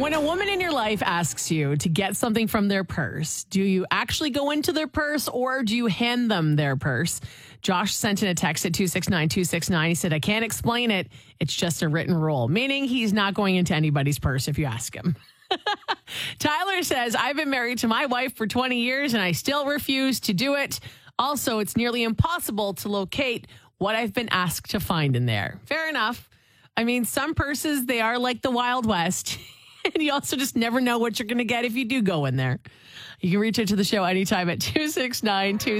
When a woman in your life asks you to get something from their purse, do you actually go into their purse or do you hand them their purse? Josh sent in a text at 269-269. He said, I can't explain it. It's just a written rule, meaning he's not going into anybody's purse if you ask him. Tyler says, I've been married to my wife for 20 years and I still refuse to do it. Also, it's nearly impossible to locate what I've been asked to find in there. Fair enough. I mean, some purses, they are like the Wild West. And you also just never know what you're going to get if you do go in there. You can reach out to the show anytime at 269-269.